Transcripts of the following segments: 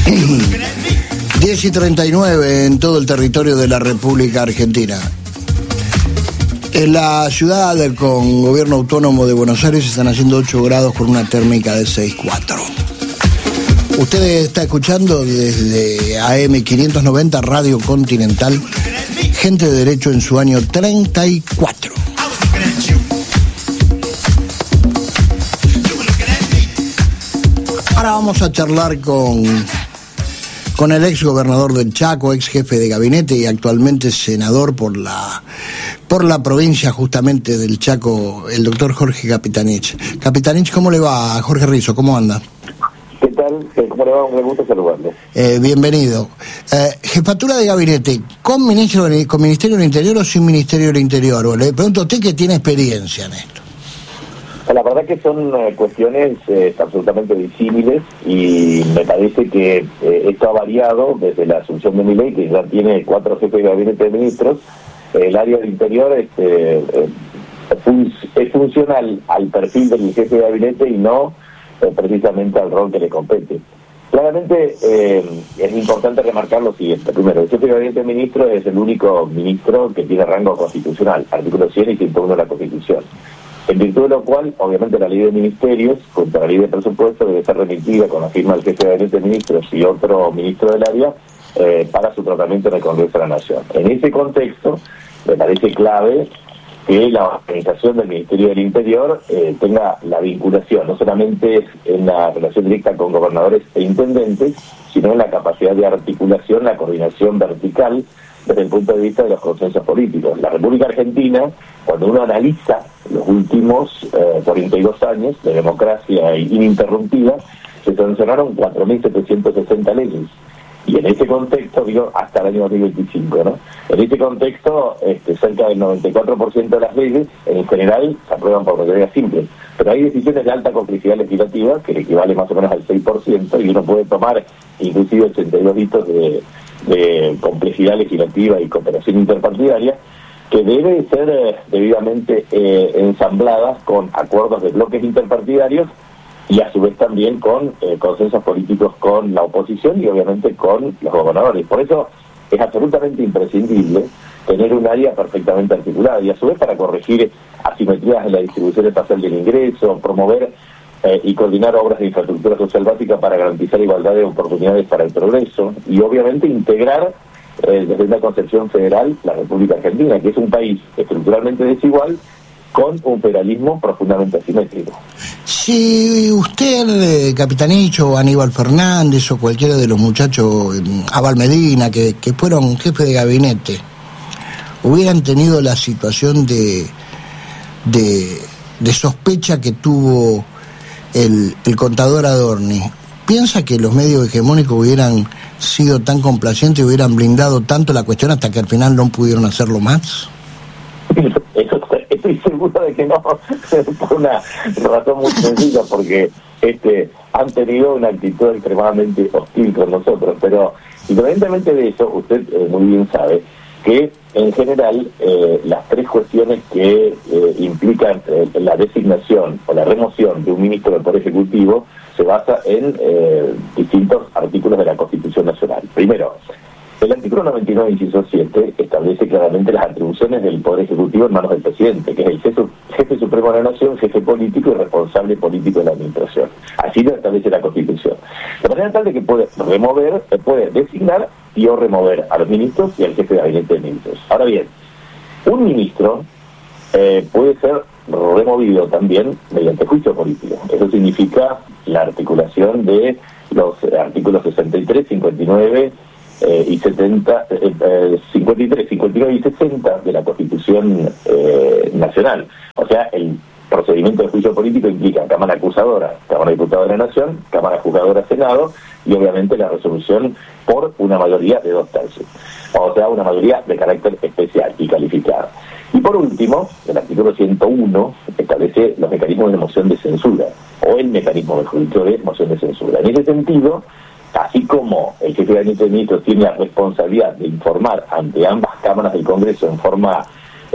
10:39 en todo el territorio de la República Argentina. En la ciudad con gobierno autónomo de Buenos Aires están haciendo 8 grados con una térmica de 6,4. Usted está escuchando desde AM 590 Radio Continental, Gente de Derecho en su año 34. Ahora vamos a charlar con el ex gobernador del Chaco, ex jefe de gabinete y actualmente senador por la provincia justamente del Chaco, el doctor Jorge Capitanich. Capitanich, ¿cómo le va? Jorge Rizzo, ¿cómo anda? ¿Qué tal? ¿Cómo le va? Un gusto saludarlo. Bienvenido. Jefatura de gabinete, ¿con Ministerio del Interior o sin Ministerio del Interior? O le pregunto a usted que tiene experiencia en esto. La verdad que son cuestiones absolutamente disímiles y me parece que esto ha variado desde la asunción de Milei, que ya tiene 4 jefes de gabinete de ministros. El área del interior es funcional al perfil del jefe de gabinete y no precisamente al rol que le compete. Claramente es importante remarcar lo siguiente. Primero, el jefe de gabinete de ministros es el único ministro que tiene rango constitucional, artículo 100 y 101 de la Constitución. En virtud de lo cual, obviamente, la ley de ministerios, junto a la ley de presupuesto, debe ser remitida con la firma del jefe de gabinete de ministros y otro ministro del área para su tratamiento en el Congreso de la Nación. En ese contexto, me parece clave que la organización del Ministerio del Interior tenga la vinculación, no solamente en la relación directa con gobernadores e intendentes, sino en la capacidad de articulación, la coordinación vertical, desde el punto de vista de los consensos políticos. La República Argentina, cuando uno analiza los últimos 42 años de democracia ininterrumpida, se sancionaron 4.760 leyes. Y en ese contexto, digo, hasta el año 2025, ¿no? En ese contexto, cerca del 94% de las leyes, en general, se aprueban por mayoría simple. Pero hay decisiones de alta complejidad legislativa, que equivale más o menos al 6%, y uno puede tomar inclusive 82 hitos de complejidad legislativa y cooperación interpartidaria, que debe ser debidamente ensambladas con acuerdos de bloques interpartidarios y a su vez también con consensos políticos con la oposición y obviamente con los gobernadores. Por eso es absolutamente imprescindible tener un área perfectamente articulada y a su vez para corregir asimetrías en la distribución espacial del ingreso, promover y coordinar obras de infraestructura social básica para garantizar igualdad de oportunidades para el progreso y obviamente integrar desde una concepción federal la República Argentina, que es un país estructuralmente desigual con un federalismo profundamente asimétrico. Si usted, Capitanich, o Aníbal Fernández, o cualquiera de los muchachos, Abal Medina, que fueron jefe de gabinete, hubieran tenido la situación de sospecha que tuvo el contador Adorni, ¿piensa que los medios hegemónicos hubieran sido tan complacientes, hubieran blindado tanto la cuestión hasta que al final no pudieron hacerlo más? Estoy seguro de que no, por una razón muy sencilla, porque han tenido una actitud extremadamente hostil con nosotros, pero independientemente de eso, usted muy bien sabe que en general las 3 cuestiones que implican la designación o la remoción de un ministro del Poder Ejecutivo se basa en distintos artículos de la Constitución Nacional. Primero, el artículo 99, inciso 7, establece claramente las atribuciones del Poder Ejecutivo en manos del presidente, que es el jefe supremo de la Nación, jefe político y responsable político de la administración. Así lo establece la Constitución. De manera tal de que puede designar y o remover a los ministros y al jefe de gabinete de ministros. Ahora bien, un ministro puede ser removido también mediante juicio político. Eso significa la articulación de los artículos 63, 59 y 70, 53, 59 y 60 de la Constitución Nacional. O sea, el procedimiento de juicio político implica Cámara Acusadora, Cámara Diputada de la Nación, Cámara Juzgadora, Senado y obviamente la resolución por una mayoría de 2/3. O sea, una mayoría de carácter especial y calificada. Y por último, el artículo 101 establece los mecanismos de moción de censura, o el mecanismo del juicio de moción de censura. En ese sentido, así como el jefe de gabinete de ministros tiene la responsabilidad de informar ante ambas cámaras del Congreso en forma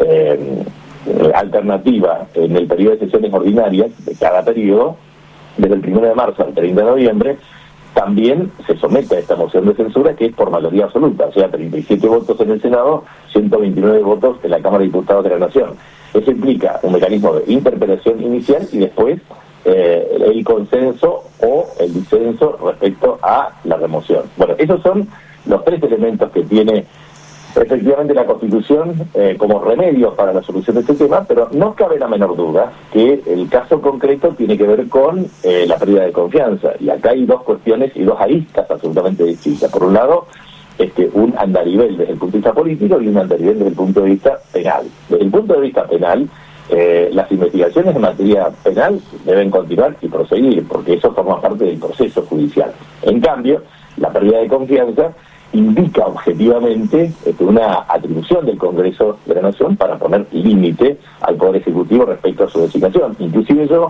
alternativa en el periodo de sesiones ordinarias de cada periodo, desde el 1 de marzo al 30 de noviembre, también se somete a esta moción de censura, que es por mayoría absoluta, o sea, 37 votos en el Senado, 129 votos en la Cámara de Diputados de la Nación. Eso implica un mecanismo de interpelación inicial y después el consenso o el disenso respecto a la remoción. Bueno, esos son los tres elementos que tiene efectivamente la Constitución como remedio para la solución de este tema, pero no cabe la menor duda que el caso concreto tiene que ver con la pérdida de confianza. Y acá hay dos cuestiones y dos aristas absolutamente distintas. Por un lado, un andarivel desde el punto de vista político y un andarivel desde el punto de vista penal. Desde el punto de vista penal, las investigaciones en materia penal deben continuar y proseguir, porque eso forma parte del proceso judicial. En cambio, la pérdida de confianza indica objetivamente una atribución del Congreso de la Nación para poner límite al Poder Ejecutivo respecto a su designación. Inclusive yo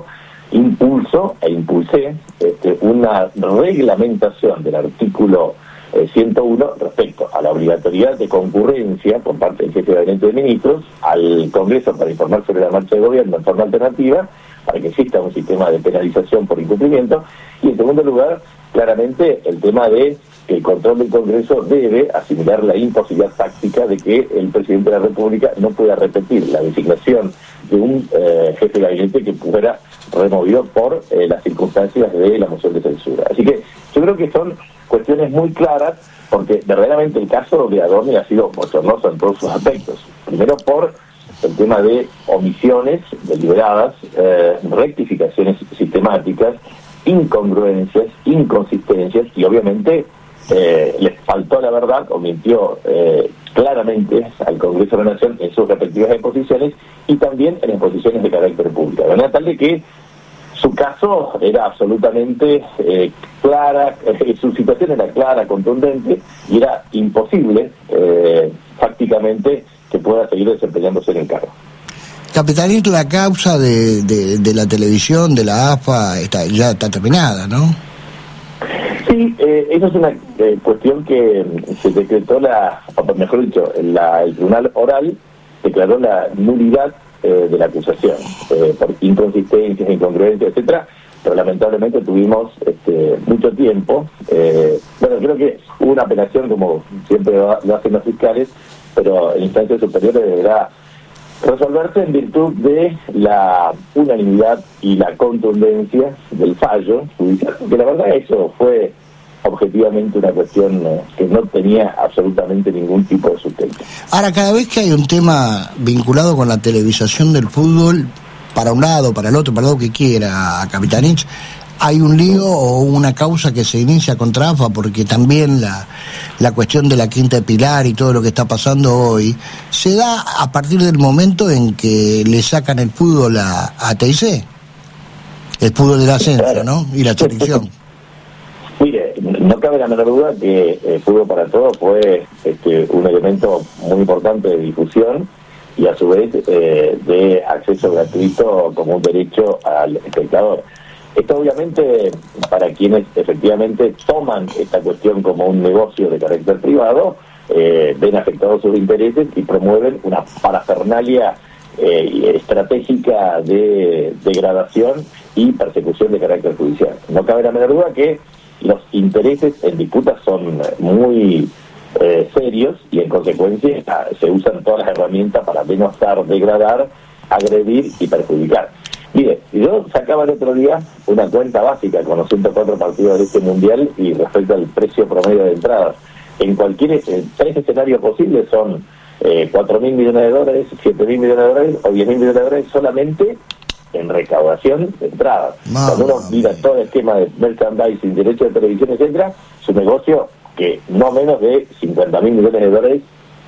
impulsé una reglamentación del artículo 101 respecto a la obligatoriedad de concurrencia por parte del jefe de gabinete de ministros al Congreso para informar sobre la marcha de gobierno en forma alternativa, para que exista un sistema de penalización por incumplimiento. Y en segundo lugar, claramente el tema de que el control del Congreso debe asimilar la imposibilidad táctica de que el presidente de la República no pueda repetir la designación de un jefe de gabinete que fuera removido por las circunstancias de la moción de censura. Así que yo creo que son cuestiones muy claras, porque verdaderamente el caso de Adorni ha sido bochornoso en todos sus aspectos. Primero por el tema de omisiones deliberadas, rectificaciones sistemáticas, incongruencias, inconsistencias, y obviamente les faltó la verdad o mintió claramente al Congreso de la Nación en sus respectivas exposiciones y también en exposiciones de carácter público. De manera tal de que su caso era absolutamente clara, su situación era clara, contundente, y era imposible prácticamente que pueda seguir desempeñándose en el cargo. Capitanito, la causa de la televisión, de la AFA, ya está terminada, ¿no? Sí, eso es una cuestión que se decretó, mejor dicho, el Tribunal Oral declaró la nulidad de la acusación por inconsistencias, incongruencias, etcétera, pero lamentablemente tuvimos mucho tiempo. Creo que hubo una apelación, como siempre lo hacen los fiscales, pero en instancias superiores deberá resolverse en virtud de la unanimidad y la contundencia del fallo judicial, porque la verdad eso fue objetivamente una cuestión que no tenía absolutamente ningún tipo de sustento. Ahora, cada vez que hay un tema vinculado con la televisación del fútbol, para un lado, para el otro, para lo que quiera, Capitanich, hay un lío o una causa que se inicia contra AFA, porque también la cuestión de la Quinta de Pilar y todo lo que está pasando hoy se da a partir del momento en que le sacan el fútbol a TIC, el fútbol del ascenso, claro, ¿no? Y la selección. Mire, no cabe la menor duda que el Fútbol para Todos fue un elemento muy importante de difusión y a su vez de acceso gratuito como un derecho al espectador. Esto obviamente para quienes efectivamente toman esta cuestión como un negocio de carácter privado, ven afectados sus intereses y promueven una parafernalia estratégica de degradación y persecución de carácter judicial. No cabe la menor duda que los intereses en disputa son muy serios y en consecuencia se usan todas las herramientas para denostar, degradar, agredir y perjudicar. Mire, yo sacaba el otro día una cuenta básica con los 104 partidos de este mundial y respecto al precio promedio de entradas. En tres escenarios posibles son 4.000 millones de dólares, 7.000 millones de dólares o 10.000 millones de dólares solamente en recaudación de entradas. Cuando uno mira todo el esquema de merchandising, derechos de televisión, etcétera, su negocio que no menos de 50.000 millones de dólares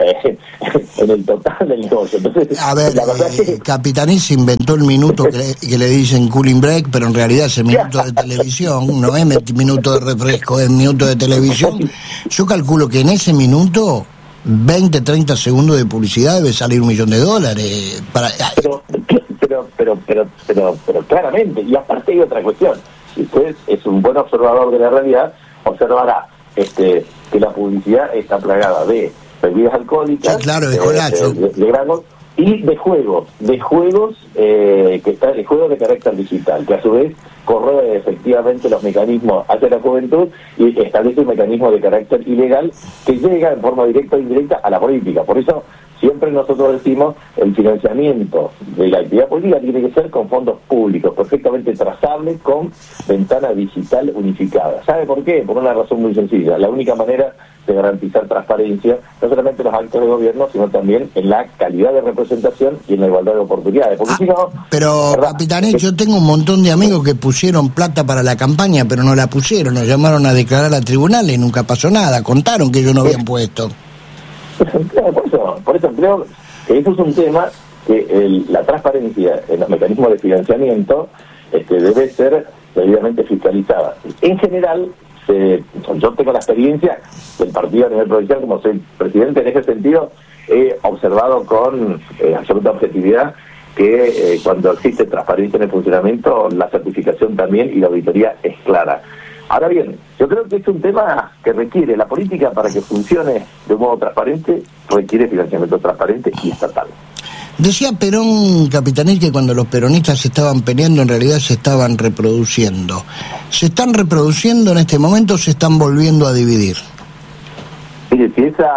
en el total del negocio. Entonces, a ver, la verdad que Capitanich inventó el minuto que le dicen cooling break, pero en realidad es el minuto de televisión, no es minuto de refresco, es minuto de televisión. Yo calculo que en ese minuto 20, 30 segundos de publicidad debe salir $1 millón. Pero claramente, y aparte hay otra cuestión. Si usted es un buen observador de la realidad, observará que la publicidad está plagada de bebidas alcohólicas, sí, claro, de gramos, y de juegos que está de juegos de carácter digital, que a su vez corroe efectivamente los mecanismos hacia la juventud y establece un mecanismo de carácter ilegal que llega en forma directa o indirecta a la política. Por eso siempre nosotros decimos el financiamiento de la actividad política tiene que ser con fondos públicos, perfectamente trazables, con ventana digital unificada. ¿Sabe por qué? Por una razón muy sencilla. La única manera de garantizar transparencia, no solamente en los actos de gobierno, sino también en la calidad de representación y en la igualdad de oportunidades. Porque si no, pero, Capitané, yo tengo un montón de amigos que pusieron plata para la campaña, pero no la pusieron, nos llamaron a declarar a tribunales, nunca pasó nada, contaron que ellos no habían puesto. Por eso creo que eso es un tema que la transparencia en los mecanismos de financiamiento debe ser debidamente fiscalizada. En general, yo tengo la experiencia del partido a nivel provincial, como soy presidente, en ese sentido he observado con absoluta objetividad que cuando existe transparencia en el funcionamiento, la certificación también y la auditoría es clara. Ahora bien, yo creo que es un tema que requiere la política para que funcione de un modo transparente, requiere financiamiento transparente y estatal. Decía Perón, Capitané, que cuando los peronistas se estaban peleando, en realidad se estaban reproduciendo. ¿Se están reproduciendo en este momento o se están volviendo a dividir? Mire,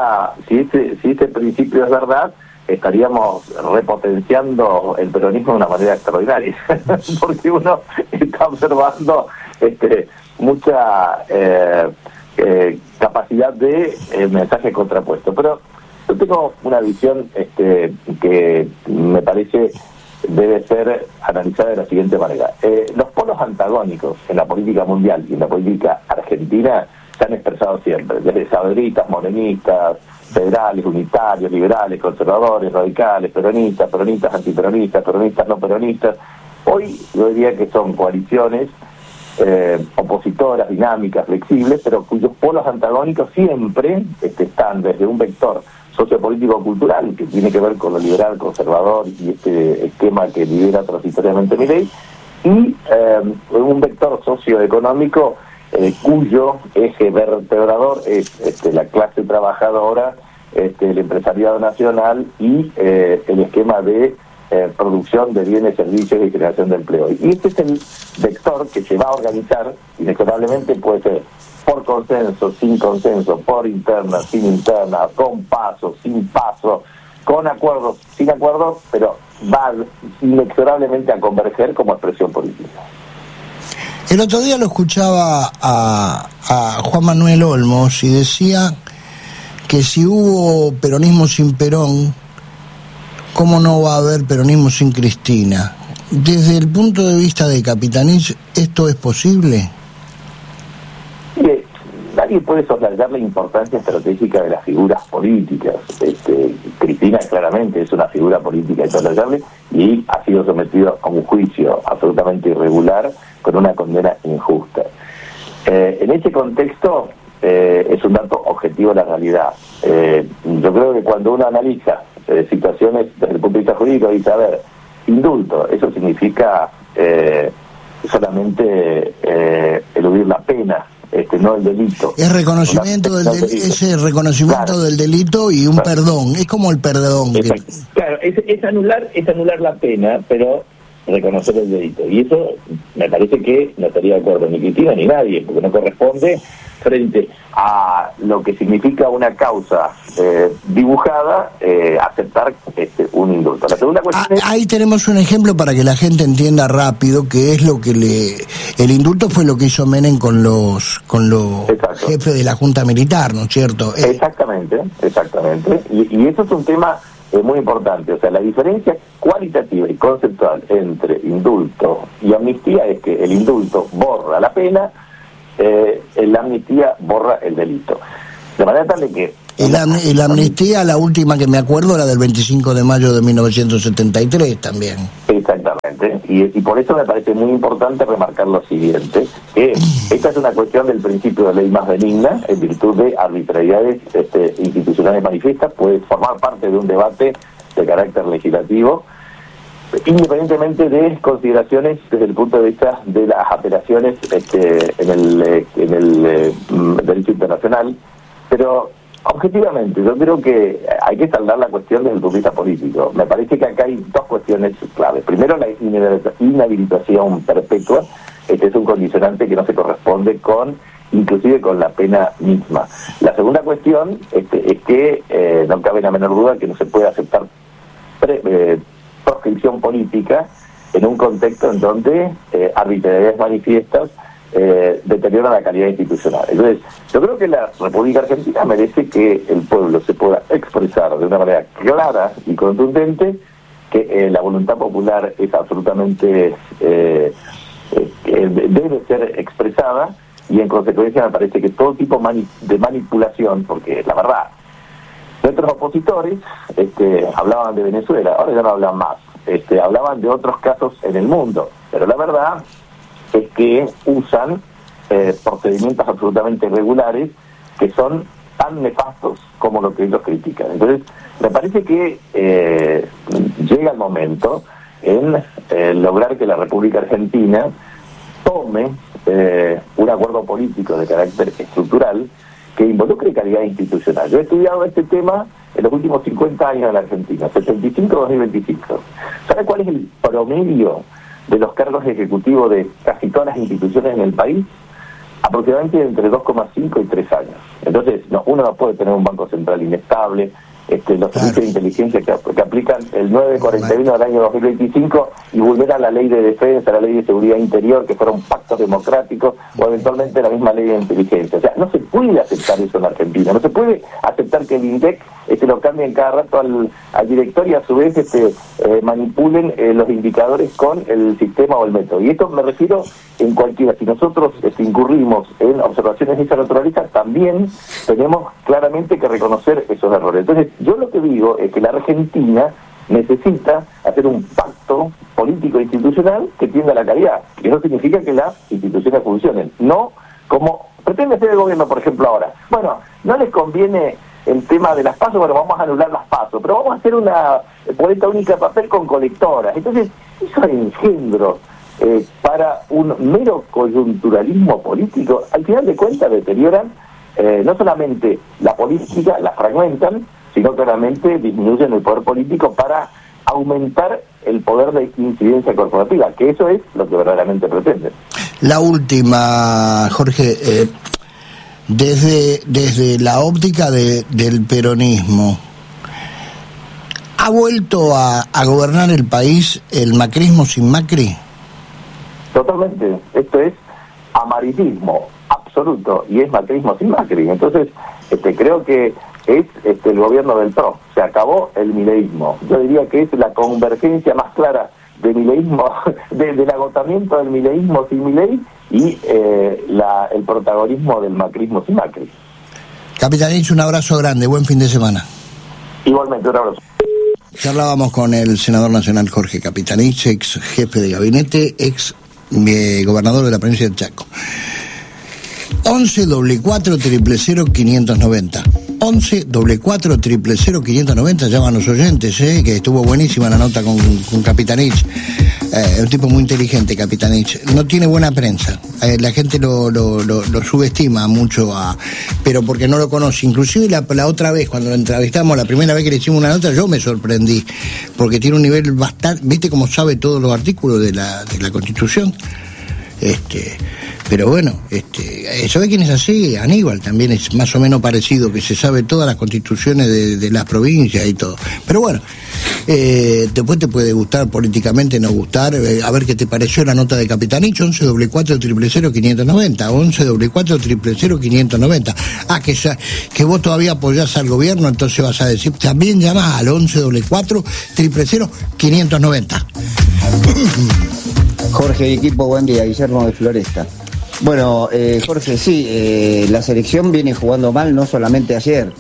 si este principio es verdad, estaríamos repotenciando el peronismo de una manera extraordinaria, porque uno está observando mucha capacidad de mensaje contrapuesto. Pero yo tengo una visión que me parece debe ser analizada de la siguiente manera. Los polos antagónicos en la política mundial y en la política argentina se han expresado siempre, desde saberistas, morenistas, federales, unitarios, liberales, conservadores, radicales, peronistas, antiperonistas, peronistas, no peronistas. Hoy yo diría que son coaliciones opositoras, dinámicas, flexibles, pero cuyos polos antagónicos siempre están desde un vector sociopolítico-cultural que tiene que ver con lo liberal, conservador y este esquema que lidera transitoriamente Milei, y un vector socioeconómico cuyo eje vertebrador es la clase trabajadora, el empresariado nacional y el esquema de producción de bienes, servicios y generación de empleo. Y este es el vector que se va a organizar, inexorablemente puede ser por consenso, sin consenso, por interna, sin interna, con paso, sin paso, con acuerdos, sin acuerdos, pero va inexorablemente a converger como expresión política. El otro día lo escuchaba a Juan Manuel Olmos y decía que si hubo peronismo sin Perón, ¿cómo no va a haber peronismo sin Cristina? Desde el punto de vista de Capitané, ¿esto es posible? Mire, nadie puede soslayar la importancia estratégica de las figuras políticas. Cristina claramente es una figura política insoslayable y ha sido sometido a un juicio absolutamente irregular con una condena injusta. En ese contexto es un dato objetivo de la realidad. Yo creo que cuando uno analiza situaciones desde el punto de vista jurídico, dice, a ver, indulto, eso significa solamente eludir la pena, no el delito. Es reconocimiento ese reconocimiento del delito y un perdón, es como el perdón. Claro, es anular la pena, pero reconocer el delito. Y eso me parece que no estaría de acuerdo ni Cristina ni nadie, porque no corresponde frente a lo que significa una causa dibujada, aceptar un indulto. La segunda cuestión es... Ahí tenemos un ejemplo para que la gente entienda rápido que es lo que el indulto fue lo que hizo Menem con los jefes de la Junta Militar, ¿no es cierto? Exactamente. Y eso es un tema muy importante. O sea, la diferencia cualitativa y conceptual entre indulto y amnistía es que el indulto borra la pena, la amnistía borra el delito. De manera tal de que... La amnistía, la última que me acuerdo, la del 25 de mayo de 1973 también. Exactamente. Y por eso me parece muy importante remarcar lo siguiente, que esta es una cuestión del principio de ley más benigna, en virtud de arbitrariedades institucionales manifiestas, puede formar parte de un debate de carácter legislativo, independientemente de consideraciones desde el punto de vista de las apelaciones en el derecho internacional. Pero Objetivamente, yo creo que hay que saldar la cuestión desde el punto de vista político. Me parece que acá hay dos cuestiones claves. Primero, la inhabilitación perpetua. Este es un condicionante que no se corresponde inclusive con la pena misma. La segunda cuestión es que no cabe la menor duda que no se puede aceptar proscripción política en un contexto en donde arbitrariedades manifiestas deterioran la calidad institucional. Entonces, yo creo que la República Argentina merece que el pueblo se pueda expresar de una manera clara y contundente que la voluntad popular es absolutamente debe ser expresada, y en consecuencia me parece que todo tipo de manipulación, porque la verdad, nuestros opositores hablaban de Venezuela, ahora ya no hablan más, hablaban de otros casos en el mundo, pero la verdad es que usan procedimientos absolutamente irregulares que son tan nefastos como lo que ellos critican. Entonces, me parece que llega el momento en lograr que la República Argentina tome un acuerdo político de carácter estructural que involucre calidad institucional. Yo he estudiado este tema en los últimos 50 años en la Argentina, 75-2025. ¿Sabe cuál es el promedio de los cargos ejecutivos de casi todas las instituciones en el país? Aproximadamente entre 2,5 y 3 años. Entonces, uno no puede tener un banco central inestable. Los servicios de inteligencia que aplican el 941 del año 2025 y vulneran la ley de defensa, la ley de seguridad interior, que fueron pactos democráticos, o eventualmente la misma ley de inteligencia. O sea, no se puede aceptar eso en Argentina, no se puede aceptar que el INDEC lo cambien cada rato al director y a su vez manipulen los indicadores con el sistema o el método. Y esto me refiero en cualquiera. Si nosotros incurrimos en observaciones naturalistas, también tenemos claramente que reconocer esos errores. Entonces, yo lo que digo es que la Argentina necesita hacer un pacto político e institucional que tienda a la calidad. Y eso significa que las instituciones funcionen, no como pretende hacer el gobierno, por ejemplo, ahora. Bueno, no les conviene el tema de las PASO, bueno, vamos a anular las PASO, pero vamos a hacer una boleta única de papel con colectoras. Entonces, eso es engendro para un mero coyunturalismo político. Al final de cuentas deterioran no solamente la política, la fragmentan, sino claramente disminuyen el poder político para aumentar el poder de incidencia corporativa, que eso es lo que verdaderamente pretenden. La última, Jorge, desde la óptica del peronismo, ¿ha vuelto a gobernar el país el macrismo sin Macri? Totalmente, esto es amarillismo absoluto y es macrismo sin Macri. Entonces, creo que es el gobierno del PRO, se acabó el mileísmo. Yo diría que es la convergencia más clara del mileísmo, del agotamiento del mileísmo sin Milei y el protagonismo del macrismo sin Macri. Capitanich, un abrazo grande, buen fin de semana. Igualmente, un abrazo. Charlábamos con el senador nacional Jorge Capitanich, ex jefe de gabinete, ex gobernador de la provincia de Chaco. 11 440 590. 11 440 590. Llaman los oyentes, que estuvo buenísima la nota con Capitanich. Es un tipo muy inteligente, Capitanich. No tiene buena prensa. La gente lo subestima mucho, pero porque no lo conoce. Inclusive la otra vez, cuando lo entrevistamos, la primera vez que le hicimos una nota, yo me sorprendí, porque tiene un nivel bastante... ¿Viste cómo sabe todos los artículos de la Constitución? Pero bueno, ¿sabe quién es así? Aníbal también es más o menos parecido, que se sabe todas las constituciones de las provincias y todo. Pero bueno, después te puede gustar políticamente, no gustar. A ver qué te pareció la nota de Capitanich. 11 440 590. 11 440 590. Que vos todavía apoyás al gobierno, entonces vas a decir, también llamás al 11 440 590. Jorge y equipo, buen día. Guillermo de Floresta. Bueno, Jorge, sí, la selección viene jugando mal, no solamente ayer,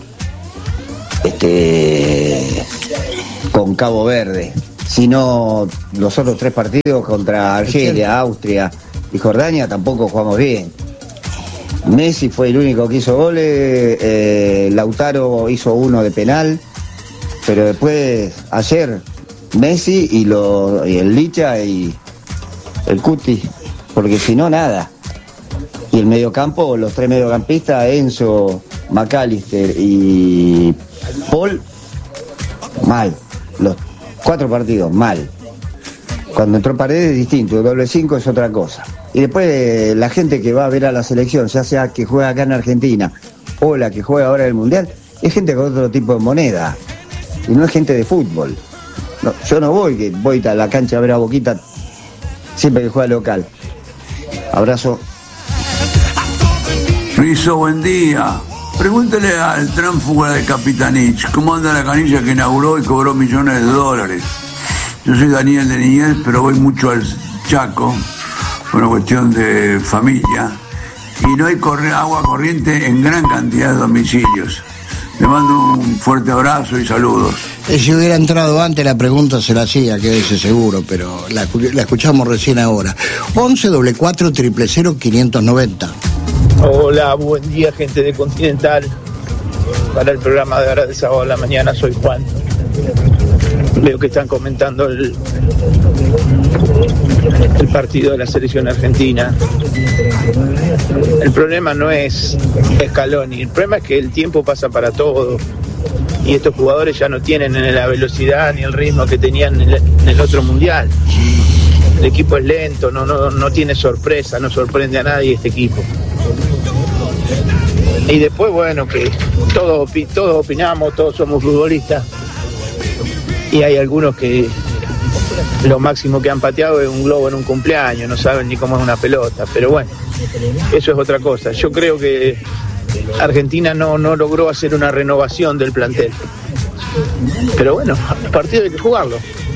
con Cabo Verde, sino los otros 3 partidos contra Argelia, Austria y Jordania tampoco jugamos bien. Messi fue el único que hizo goles, Lautaro hizo uno de penal, pero después ayer Messi y el Licha y el Cuti, porque si no, nada. Y el mediocampo, los 3 mediocampistas, Enzo, McAllister y Paul, mal. Los 4 partidos, mal. Cuando entró Paredes es distinto, el doble 5 es otra cosa. Y después la gente que va a ver a la selección, ya sea que juega acá en Argentina o la que juega ahora en el Mundial, es gente con otro tipo de moneda. Y no es gente de fútbol. No, yo no voy a la cancha a ver a Boquita siempre que juega local. Abrazo. Rizo, buen día. Pregúntele al tránsfuga de Capitanich cómo anda la canilla que inauguró y cobró millones de dólares. Yo soy Daniel de Niñez, pero voy mucho al Chaco, por una cuestión de familia, y no hay agua corriente en gran cantidad de domicilios. Le mando un fuerte abrazo y saludos. Si hubiera entrado antes la pregunta se la hacía, quédese seguro, pero la escuchamos recién ahora. 11 44 000 590. Hola, buen día gente de Continental. Para el programa de ahora de sábado a la mañana soy Juan. Veo que están comentando el partido de la selección argentina. El problema no es Scaloni, el problema es que el tiempo pasa para todo y estos jugadores ya no tienen la velocidad ni el ritmo que tenían en el otro mundial. El equipo es lento, no tiene sorpresa, no sorprende a nadie este equipo. Y después, bueno, que todos opinamos, todos somos futbolistas. Y hay algunos que lo máximo que han pateado es un globo en un cumpleaños, no saben ni cómo es una pelota, pero bueno, eso es otra cosa. Yo creo que Argentina no logró hacer una renovación del plantel. Pero bueno, el partido hay que jugarlo.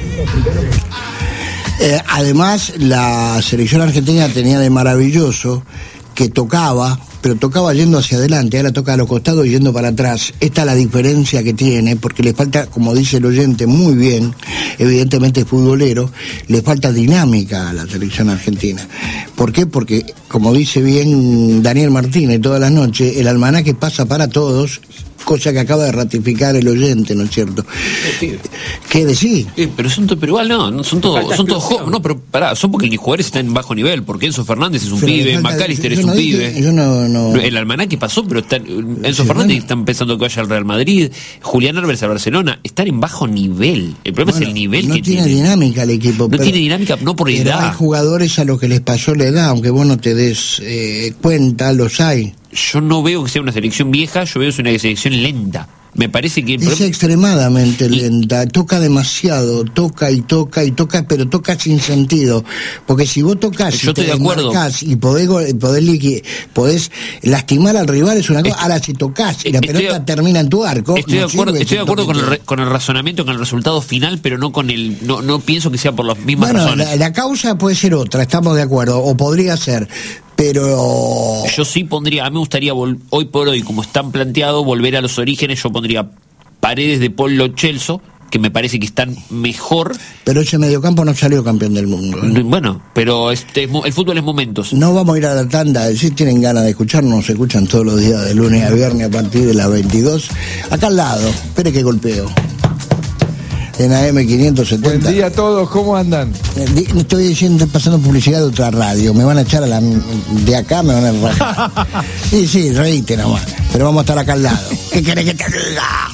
Además, la selección argentina tenía de maravilloso que tocaba, pero tocaba yendo hacia adelante, ahora toca a los costados y yendo para atrás. Esta es la diferencia que tiene, porque le falta, como dice el oyente muy bien, evidentemente es futbolero, le falta dinámica a la selección argentina. ¿Por qué? Porque, como dice bien Daniel Martínez todas las noches, el almanaque pasa para todos, cosa que acaba de ratificar el oyente, ¿no es cierto? ¿Qué decís? Pero igual no son todos jóvenes, no, pero pará, son porque los jugadores están en bajo nivel, porque Enzo Fernández es un pibe, McAllister es un pibe. El almanaque pasó, pero Enzo Fernández está empezando que vaya al Real Madrid, Julián Álvarez al Barcelona, están en bajo nivel. El problema es el nivel que tiene. No tiene dinámica el equipo. No tiene dinámica, no por edad. Hay jugadores a los que les pasó la edad, aunque vos no te des cuenta, los hay. Yo no veo que sea una selección vieja, yo veo que es una selección lenta. Me parece que... Es extremadamente lenta, toca demasiado, toca, pero toca sin sentido. Porque si vos tocas yo estoy de acuerdo. Y podés lastimar al rival es una cosa. Ahora si tocas y la pelota termina en tu arco... Estoy de acuerdo con el razonamiento, con el resultado final, pero no con el... No pienso que sea por las mismas razones. La causa puede ser otra, estamos de acuerdo, o podría ser... Pero yo sí pondría, a mí me gustaría hoy por hoy, como están planteados, volver a los orígenes. Yo pondría Paredes, De Paul, Lo Celso, que me parece que están mejor. Pero ese mediocampo no salió campeón del mundo. Bueno, pero el fútbol es momentos. No vamos a ir a la tanda. Si tienen ganas de escucharnos, se escuchan todos los días de lunes a viernes a partir de las 22. Acá al lado, espere que golpeo. En AM570. Buen día a todos, ¿cómo andan? Estoy pasando publicidad de otra radio. Me van a echar de acá, me van a rajar. Sí, reíte nomás. Pero vamos a estar acá al lado. ¿Qué querés que te diga?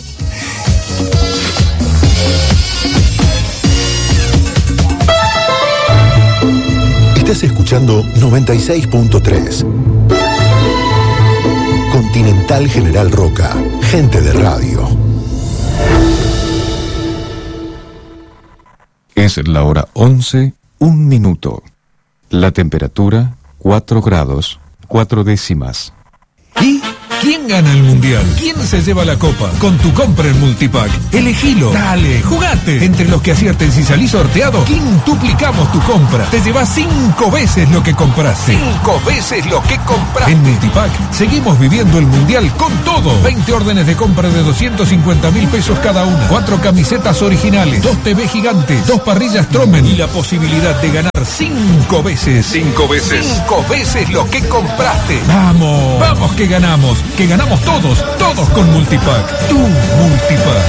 Estás escuchando 96.3. Continental General Roca. Gente de radio. Es la hora 11, 1 minuto. La temperatura, 4 grados, 4 décimas. ¿Y quién gana el mundial? ¿Quién se lleva la copa? Con tu compra en Multipack. Elegilo. Dale, jugate. Entre los que acierten si salís sorteado, quintuplicamos tu compra. Te llevas 5 veces lo que compraste. 5 veces lo que compraste. En Multipack seguimos viviendo el mundial con todo. 20 órdenes de compra de 250.000 pesos cada una. 4 camisetas originales. 2 TV gigantes. 2 parrillas Tromen. Y la posibilidad de ganar 5 veces. 5 veces. 5 veces lo que compraste. Vamos. Vamos que ganamos. Que ganamos todos con Multipack. Tu Multipack.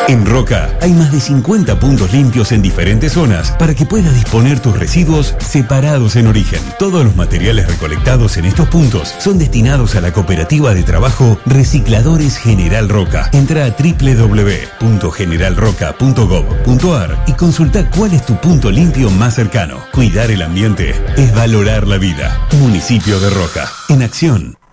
En Roca hay más de 50 puntos limpios en diferentes zonas para que puedas disponer tus residuos separados en origen. Todos los materiales recolectados en estos puntos son destinados a la cooperativa de trabajo Recicladores General Roca. Entra a www.generalroca.gov.ar y consulta cuál es tu punto limpio más cercano. Cuidar el ambiente es valorar la vida. Municipio de Roca. En acción.